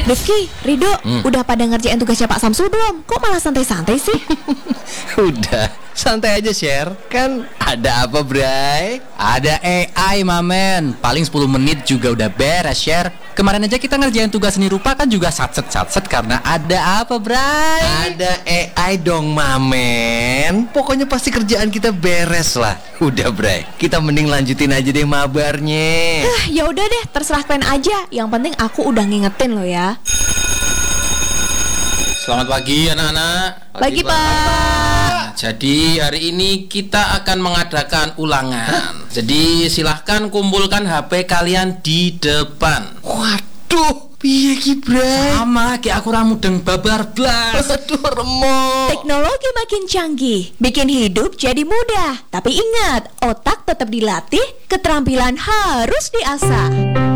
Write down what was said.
Rifki, Rido, udah pada ngerjain tugasnya Pak Samsul belum? Kok malah santai-santai sih? Udah, santai aja share. Kan ada apa Bray? Ada AI mamen. Paling 10 menit juga udah beres share. Kemarin aja kita ngerjain tugas seni rupa kan juga satset karena ada apa Bray? Ada AI dong mamen. Pokoknya pasti kerjaan kita beres lah. Udah Bray, kita mending lanjutin aja deh mabarnya. Ya udah deh, terserah kalian aja. Yang penting aku udah ngingetin lo ya. Selamat pagi anak-anak. Pagi Pak. Jadi hari ini kita akan mengadakan ulangan. Jadi silahkan kumpulkan HP kalian di depan. Waduh, piye ki Bray? Sama kayak aku ramudeng babar blas. Aduh remuk. Teknologi makin canggih, bikin hidup jadi mudah. Tapi ingat, otak tetap dilatih, keterampilan harus diasah.